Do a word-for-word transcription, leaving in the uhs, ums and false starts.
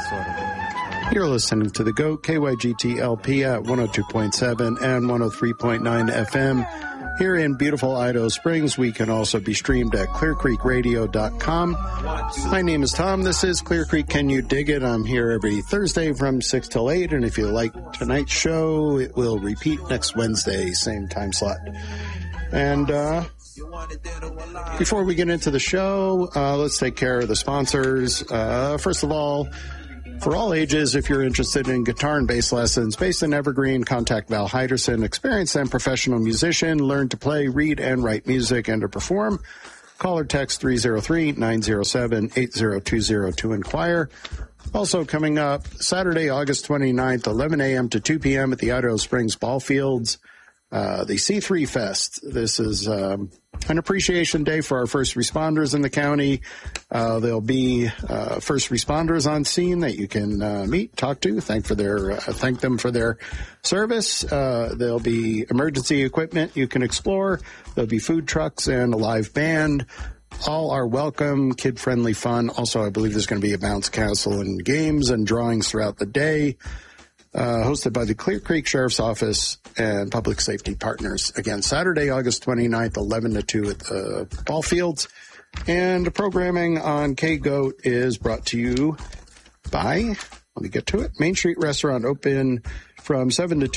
You're listening to The GOAT, K Y G T L P at one oh two point seven and one oh three point nine F M. Here in beautiful Idaho Springs, we can also be streamed at clear creek radio dot com. My name is Tom. This is Clear Creek Can You Dig It? I'm here every Thursday from six till eight, and if you like tonight's show, it will repeat next Wednesday, same time slot. And uh, before we get into the show, uh, let's take care of the sponsors. Uh, first of all, for all ages, if you're interested in guitar and bass lessons based in Evergreen, contact Val Heiderson, experienced and professional musician. Learn to play, read, and write music and to perform. Call or text three oh three, nine oh seven, eight oh two oh to inquire. Also coming up, Saturday, August twenty-ninth, eleven a.m. to two p.m. at the Idaho Springs Ball Fields, uh, the C three Fest. This is um, an appreciation day for our first responders in the county. Uh, there'll be uh, first responders on scene that you can uh, meet, talk to, thank for their uh, thank them for their service. Uh, there'll be emergency equipment you can explore. There'll be food trucks and a live band. All are welcome, kid-friendly fun. Also, I believe there's going to be a bounce castle and games and drawings throughout the day. Uh, hosted by the Clear Creek Sheriff's Office and Public Safety Partners. Again, Saturday, August twenty-ninth, eleven to two at the ball fields. And the programming on K-Goat is brought to you by, let me get to it, Main Street Restaurant, open from seven to two.